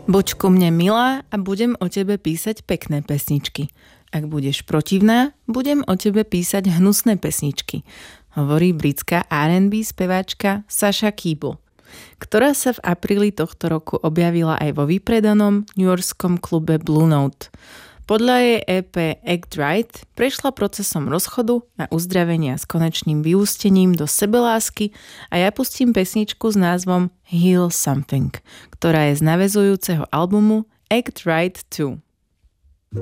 Buď ku mne milá a budem o tebe písať pekné pesničky. Ak budeš protivná, budem o tebe písať hnusné pesničky, hovorí britská R&B speváčka Sasha Keeble, ktorá sa v apríli tohto roku objavila aj vo vypredanom newyorskom klube Blue Note. Podľa jej EP Act Right prešla procesom rozchodu a uzdravenia s konečným vyústením do sebelásky a ja pustím pesničku s názvom Heal Something, ktorá je z naväzujúceho albumu Act Right 2.